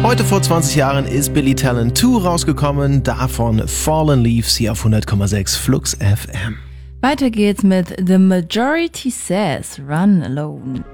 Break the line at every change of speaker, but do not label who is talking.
Heute vor 20 Jahren ist Billy Talent 2 rausgekommen, davon Fallen Leaves hier auf 100,6 Flux FM.
Weiter geht's mit The Majority Says Run Alone.